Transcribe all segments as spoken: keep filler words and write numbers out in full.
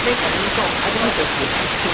你甲你讲，啊，你就是爱听。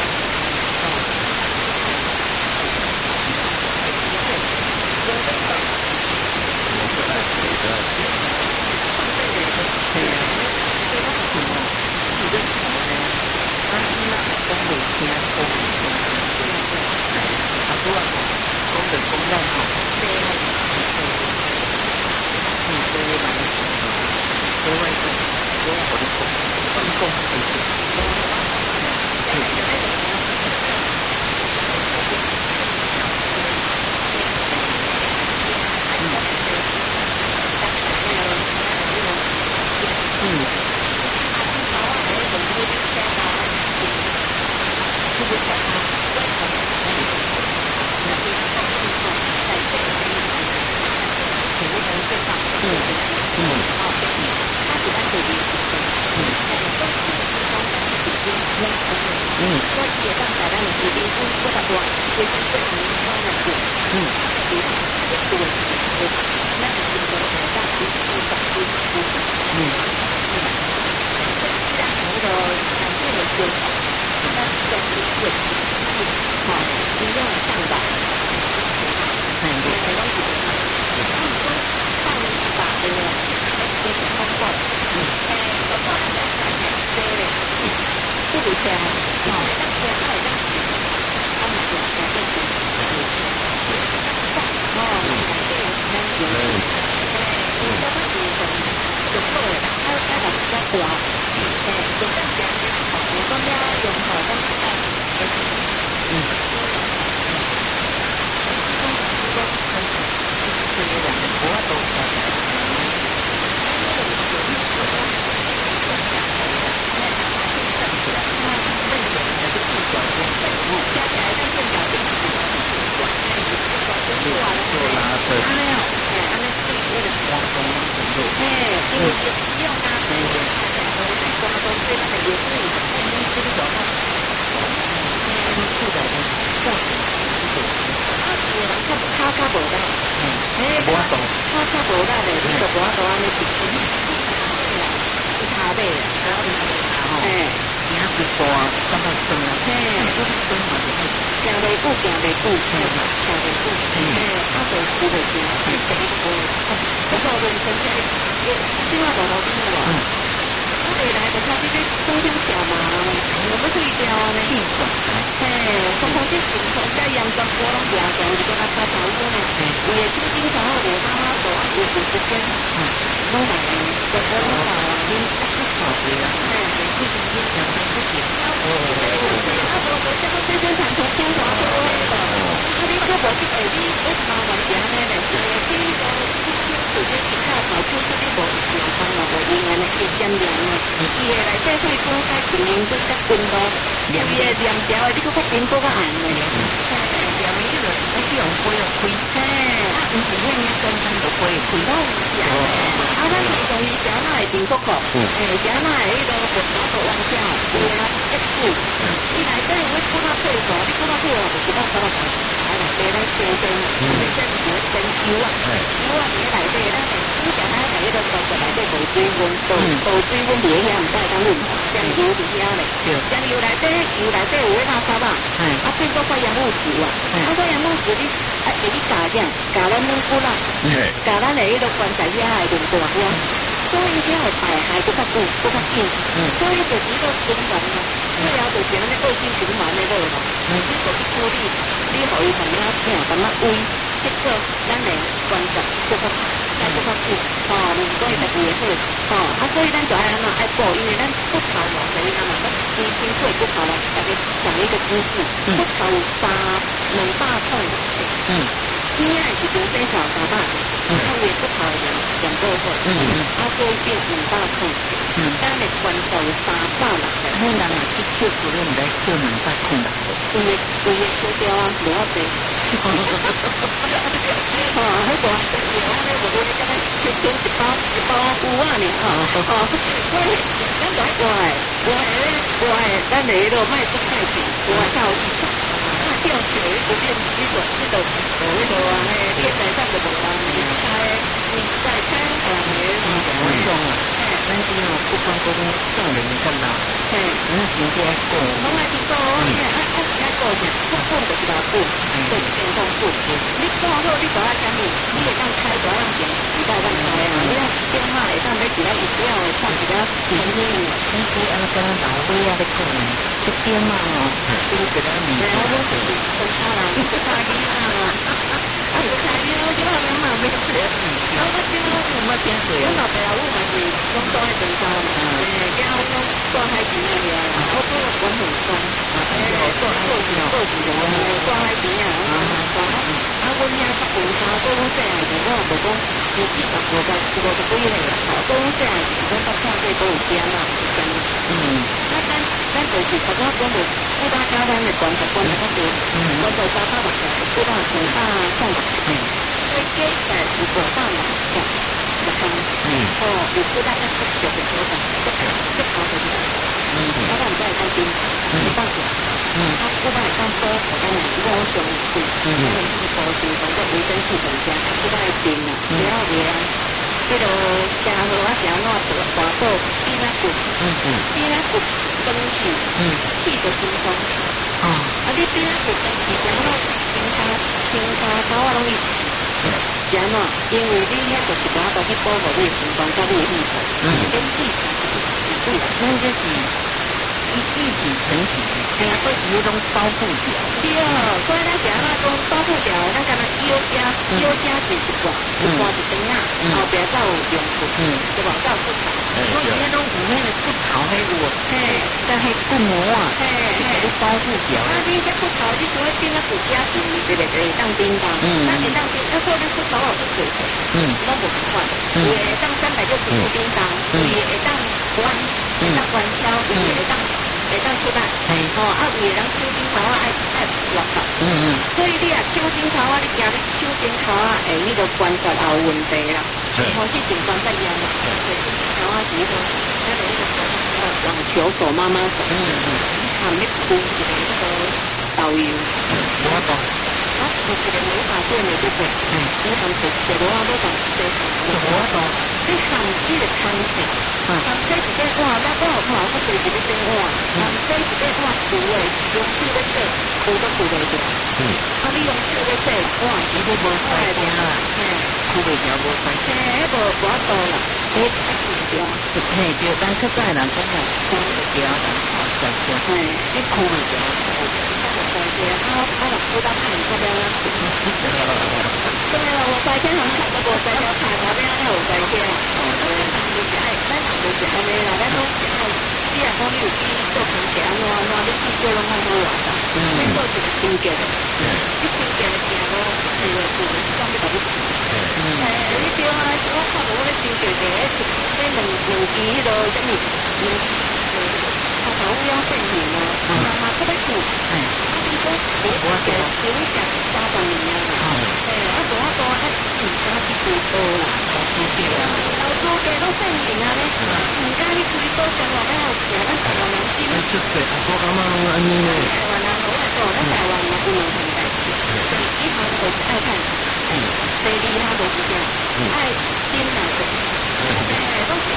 嘿， 那身体爱顾， 拢爱去顾，嘿，啊啊是爱顾啥？不顾就是老顾，就是健康顾。你顾好，你就爱啥物？你会当开大样店，时代当开啊！你啊电话会当买一个饮料的，创一个甜品的。 你说安尼敢若老尾啊咧讲呢？这点嘛哦，就是觉得你。 对啊，我就是分叉啦，分叉囡仔啦，啊分叉囡仔，我今仔日嘛没事，啊我今仔有冇听过？我老爸老母嘛是拢住喺分叉嘛，诶，惊我讲住海边那里啊，我做管很松，诶，做做事做事就我住海边啊，住啊，啊阮遐较分叉，做阮细汉时我也无讲年纪十五十十五十几岁啦，做阮细汉时阮到看过都有点啊，点啊，嗯，那咱咱就是实我讲就。不大家咱的观察观察较多，我做三百六十，不大五百三百，所以加起来是五百六十，六公，哦，有不大概十九个多少，这这好的是，老板在当兵，没当过，他五百当多，我讲你如果我选五岁，因为是高薪，反正维生系统加，五百兵啦，不要不要。迄落车号啊是安怎大大岛变啊滚，变啊滚登去，气就心慌。哦，啊你变啊滚登去，是安怎轻沙轻沙草啊拢伊是安怎？因为你遐就是大岛去保护你的心脏甲你的气场，跟气场是对啦， 那就是一一体成型，对啊，都有种包覆掉。 对，所以咱是安怎讲包覆掉，咱干那腰加腰加是一挂，一挂一顶啊，后壁才有用处，对吧？才有骨头。 我以前拢有迄个骨头迄个，嘿，但迄骨膜啊，嘿，嘿，都包覆掉。 啊，你这骨头你想要变啊骨架型，对不对？当叮当，那会当叮，那说你骨头有是水水，嗯，拢无同款。有的会当三百六十度叮当，有的会当弯，会当弯翘，有的会当。会当出来，哦，啊，有的人手指头啊爱爱落头，嗯嗯，所以你啊手指头啊，你行你手指头啊，诶，你就关节也有问题啦，或是颈关节炎啦，对，手指头啊是迄个，那个那个网球手、妈妈手，嗯嗯，含你敷一个那个导游，我懂，啊，敷一个美发店的对不对？嗯，你含敷一个我都讲对，我懂，你含你的汤水。啊，这一个哇，那我好看，我随时要变哇。啊，这一个哇，除诶，用手咧洗，涂都涂袂掉。嗯。啊，你用手咧洗，哇，伊都无晒掉啦。嘿， 涂袂掉无晒。 嘿，迄无无多啦，你爱涂掉。 嘿，对，咱较早人讲啊，涂袂掉，人好晒掉。嘿，你涂袂掉，涂袂掉， 晒掉，啊，啊，若涂到看你要不要涂？对了，我白天很看到我在家看，那边还有白天。哦，对，就是爱，咱就是安尼啦，咱拢是爱，你若讲你有去做工课安怎安怎，你去做拢较好啊啦。嗯。你做一个清洁的，你清洁的行路，是个是当你把你洗。嗯。哎，你对啊，我看到我咧清洁的，迄迄两两支迄落什么，两呃，头头乌鸦变形啊，嘛嘛搁要吐。哎。啊，你讲我我这有你食三十年啊啦。哎，啊，无我讲啊，唔敢去做多啦，老猪鸡啊，老猪鸡都变形啊咧，唔敢你开多上落要食，咱台湾人กิน。 哎，出水啊，我感觉拢安尼咧。 台湾人好爱做，咱台湾人不能很代志。所以一行就是爱看，第二行就是这样，爱dinner的，哎，都是